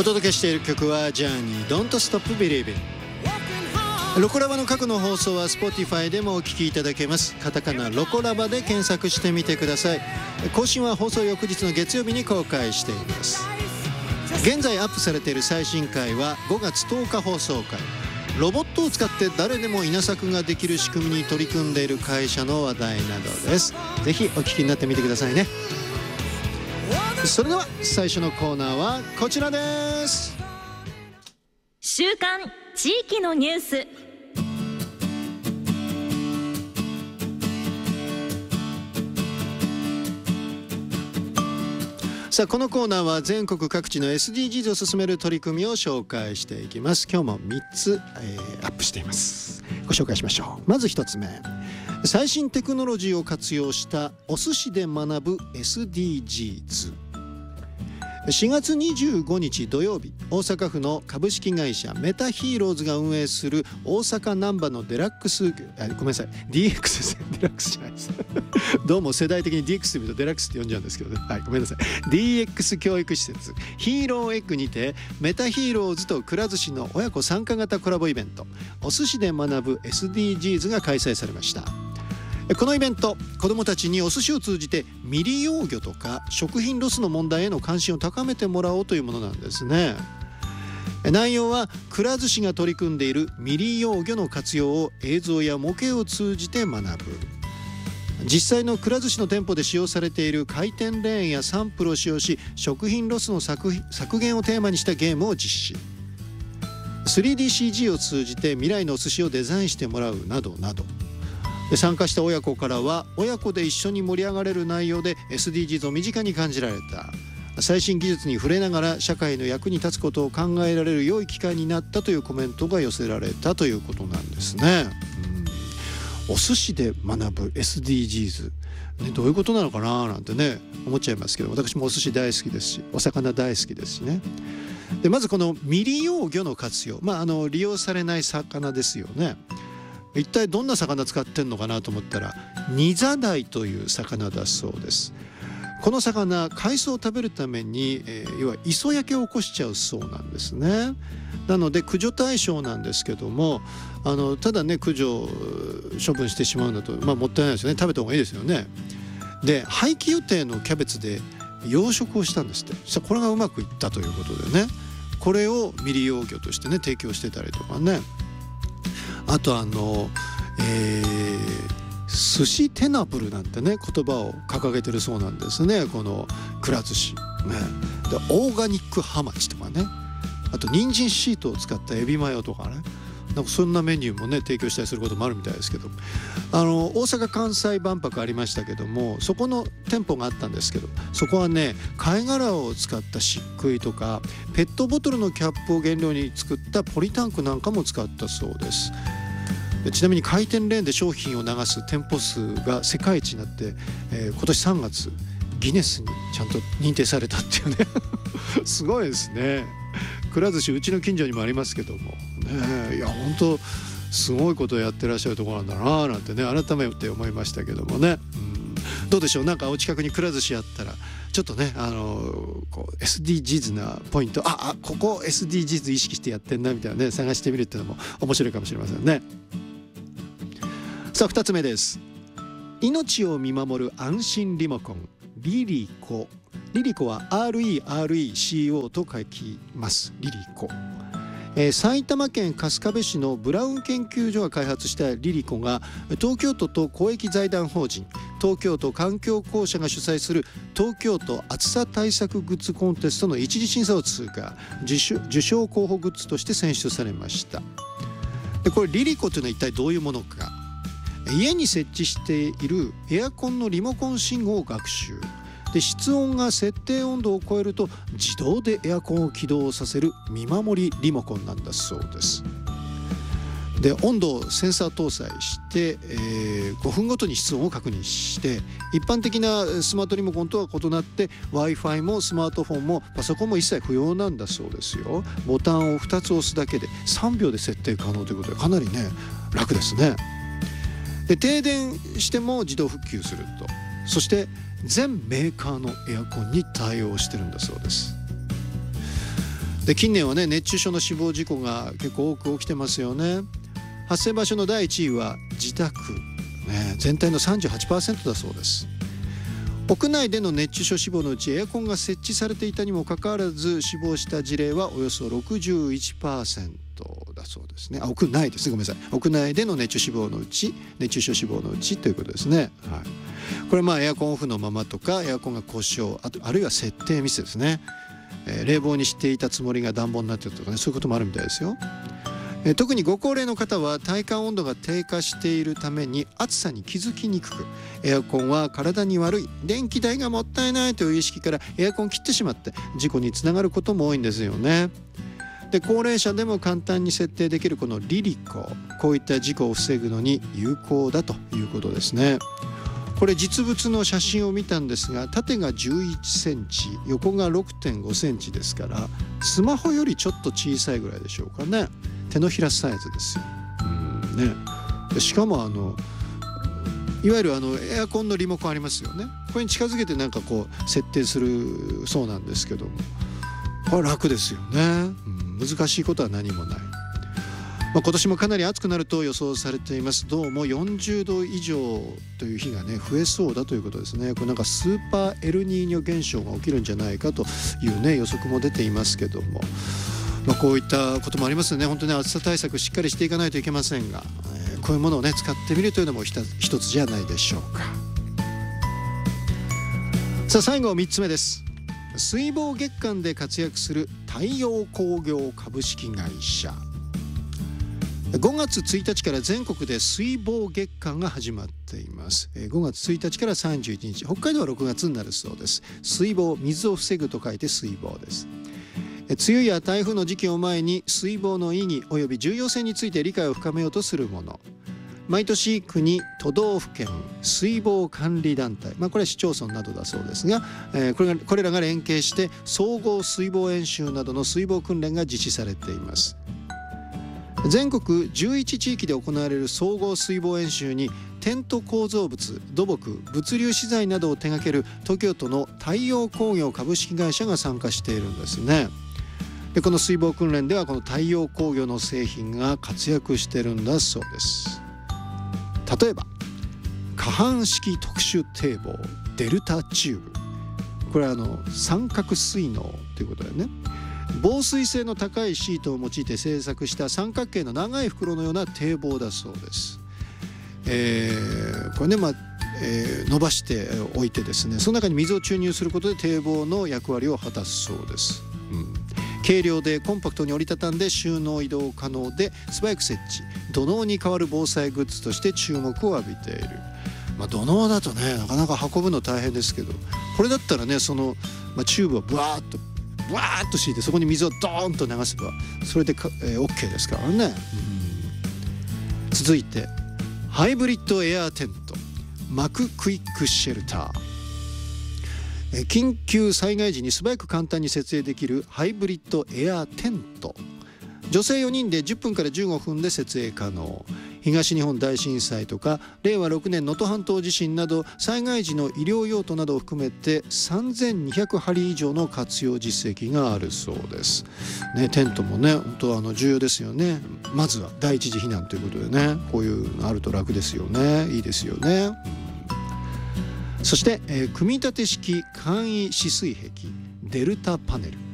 お届けしている曲はジャーニー Don't Stop Believing。ロコラバの過去の放送は Spotify でもお聞きいただけます。カタカナロコラバで検索してみてください。更新は放送翌日の月曜日に公開しています。現在アップされている最新回は5月10日放送回。ロボットを使って誰でも稲作ができる仕組みに取り組んでいる会社の話題などです。ぜひお聞きになってみてくださいね。それでは最初のコーナーはこちらです。 週刊地域のニュース。 さあこのコーナーは全国各地の SDGs を進める取り組みを紹介していきます。今日も3つ、アップしています。ご紹介しましょう。まず1つ目、最新テクノロジーを活用したお寿司で学ぶ SDGs。4月25日土曜日、大阪府の株式会社メタヒーローズが運営する大阪難波のデラックス、ごめんなさい DX ですね、デラックスじゃないですどうも世代的に DX というとデラックスって呼んじゃうんですけどね、はい、ごめんなさい。 DX 教育施設ヒーローエッグにてメタヒーローズとくら寿司の親子参加型コラボイベント、お寿司で学ぶ SDGs が開催されました。このイベント、子どもたちにお寿司を通じて未利用魚とか食品ロスの問題への関心を高めてもらおうというものなんですね。内容はくら寿司が取り組んでいる未利用魚の活用を映像や模型を通じて学ぶ。実際のくら寿司の店舗で使用されている回転レーンやサンプルを使用し、食品ロスの削減をテーマにしたゲームを実施。 3DCG を通じて未来のお寿司をデザインしてもらうなどなど。参加した親子からは、親子で一緒に盛り上がれる内容で SDGs を身近に感じられた、最新技術に触れながら社会の役に立つことを考えられる良い機会になったというコメントが寄せられたということなんですね。お寿司で学ぶ SDGs、どういうことなのかななんてね思っちゃいますけど、私もお寿司大好きですし、お魚大好きですしね。でまずこの未利用魚の活用、利用されない魚ですよね。一体どんな魚使ってんのかなと思ったら、ニザダイという魚だそうです。この魚、海藻を食べるために、要は磯焼けを起こしちゃうそうなんですね。なので駆除対象なんですけども、ただね駆除処分してしまうんだと、もったいないですよね。食べた方がいいですよね。で廃棄予定のキャベツで養殖をしたんですって。そしたらこれがうまくいったということでね、これを未利用魚としてね提供してたりとかね。あと寿司テナブルなんてね言葉を掲げてるそうなんですね、このくら寿司、でオーガニックハマチとかね、あと人参シートを使ったエビマヨとかね、なんかそんなメニューもね提供したりすることもあるみたいですけど、大阪・関西万博ありましたけども、そこの店舗があったんですけど、そこはね貝殻を使った漆喰とかペットボトルのキャップを原料に作ったポリタンクなんかも使ったそうです。ちなみに回転レーンで商品を流す店舗数が世界一になって、今年3月ギネスにちゃんと認定されたっていうねすごいですね。くら寿司うちの近所にもありますけどもね、いや本当すごいことをやってらっしゃるところなんだななんてね改めて思いましたけどもね。どうでしょう、なんかお近くにくら寿司あったらちょっとねこう SDGs なポイント、ここ SDGs 意識してやってんなみたいなね探してみるっていうのも面白いかもしれませんね。さあ2つ目です。命を見守る安心リモコンリリコ。リリコは RERECO と書きます。リリコ、埼玉県春日部市のブラウン研究所が開発したリリコが、東京都と公益財団法人東京都環境公社が主催する東京都暑さ対策グッズコンテストの一次審査を通過、受賞候補グッズとして選出されました。でこれリリコというのは一体どういうものか。家に設置しているエアコンのリモコン信号を学習で、室温が設定温度を超えると自動でエアコンを起動させる見守りリモコンなんだそうです。で温度をセンサー搭載して、5分ごとに室温を確認して、一般的なスマートリモコンとは異なって Wi-Fi もスマートフォンもパソコンも一切不要なんだそうですよ。ボタンを2つ押すだけで3秒で設定可能ということで、かなりね楽ですね。で停電しても自動復旧すると。そして全メーカーのエアコンに対応してるんだそうです。 で近年はね熱中症の死亡事故が結構多く起きてますよね。発生場所の第1位は自宅、全体の 38% だそうです。屋内での熱中症死亡のうちエアコンが設置されていたにもかかわらず死亡した事例はおよそ 61% だそうですね。屋内ですね、ごめんなさい。屋内での熱中症死亡のうちということですね。これエアコンオフのままとかエアコンが故障、あるいは設定ミスですね。冷房にしていたつもりが暖房になっているとかね、そういうこともあるみたいですよ。特にご高齢の方は体感温度が低下しているために暑さに気づきにくく、エアコンは体に悪い、電気代がもったいないという意識からエアコン切ってしまって事故につながることも多いんですよね。で高齢者でも簡単に設定できるこのリリコ、こういった事故を防ぐのに有効だということですね。これ実物の写真を見たんですが、縦が11センチ、横が 6.5 センチですから、スマホよりちょっと小さいぐらいでしょうかね。手のひらサイズですよ。でしかもいわゆるエアコンのリモコンありますよね。これに近づけてなんかこう設定するそうなんですけども、これ楽ですよね。難しいことは何もない。今年もかなり暑くなると予想されています。どうも40度以上という日がね増えそうだということですね。これなんかスーパーエルニーニョ現象が起きるんじゃないかというね予測も出ていますけども、こういったこともありますよね。本当に暑さ対策しっかりしていかないといけませんが、こういうものをね使ってみるというのも一つじゃないでしょうか。さあ最後3つ目です。水防月間で活躍する太陽工業株式会社。5月1日から全国で水防月間が始まっています。5月1日から31日、北海道は6月になるそうです。水防、水を防ぐと書いて水防です。梅雨や台風の時期を前に水防の意義及び重要性について理解を深めようとするもの。毎年国、都道府県、水防管理団体、これは市町村などだそうですが、これらが連携して総合水防演習などの水防訓練が実施されています。全国11地域で行われる総合水防演習にテント構造物、土木、物流資材などを手掛ける東京都の太陽工業株式会社が参加しているんですね。でこの水防訓練ではこの太陽工業の製品が活躍しているんだそうです。例えば下半式特殊堤防デルタチューブ、これは三角水のということでね、防水性の高いシートを用いて製作した三角形の長い袋のような堤防だそうです。これね、伸ばしておいてですね、その中に水を注入することで堤防の役割を果たすそうです。軽量でコンパクトに折りたたんで収納移動可能で素早く設置、土のうに代わる防災グッズとして注目を浴びている。土のうだとねなかなか運ぶの大変ですけど、これだったらねその、チューブをブワーッと敷いてそこに水をドーンと流せばそれでOK ですからね。続いてハイブリッドエアーテントマククイックシェルター。緊急災害時に素早く簡単に設営できるハイブリッドエアーテント。女性4人で10分から15分で設営可能。東日本大震災とか令和6年能登半島地震など災害時の医療用途などを含めて3200針以上の活用実績があるそうです、テントもね本当重要ですよね。まずは第一次避難ということでね、こういうのあると楽ですよね。いいですよね。そして、組み立て式簡易止水壁デルタパネル。